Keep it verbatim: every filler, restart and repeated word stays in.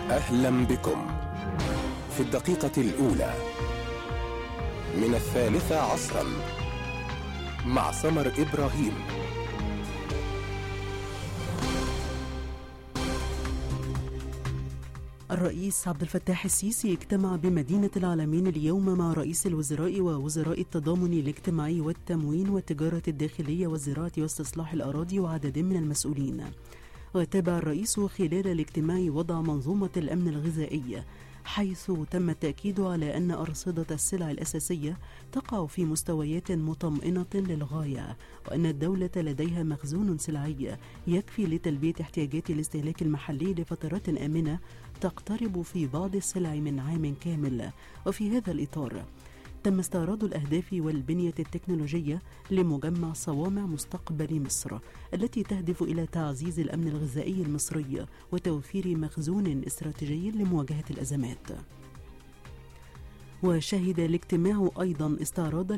أهلا بكم في الدقيقة الأولى من الثالثة عصرا مع سمر إبراهيم. الرئيس عبد الفتاح السيسي اجتمع بمدينة العالمين اليوم مع رئيس الوزراء ووزراء التضامن الاجتماعي والتموين والتجارة الداخلية والزراعة واستصلاح الأراضي وعدد من المسؤولين. وتابع الرئيس خلال الاجتماع وضع منظومة الأمن الغذائي، حيث تم التأكيد على أن أرصدة السلع الأساسية تقع في مستويات مطمئنة للغاية، وأن الدولة لديها مخزون سلعي يكفي لتلبية احتياجات الاستهلاك المحلي لفترات آمنة تقترب في بعض السلع من عام كامل. وفي هذا الإطار تم استعراض الأهداف والبنية التكنولوجية لمجمع صوامع مستقبل مصر، التي تهدف إلى تعزيز الأمن الغذائي المصري وتوفير مخزون استراتيجي لمواجهة الأزمات. وشهد الاجتماع أيضا استعراض